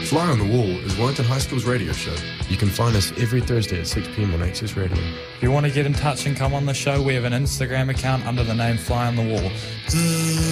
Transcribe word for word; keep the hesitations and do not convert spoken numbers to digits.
Fly on the Wall is Wellington High School's radio show. You can find us every Thursday at six p m on Access Radio. If you want to get in touch and come on the show, we have an Instagram account under the name Fly on the Wall.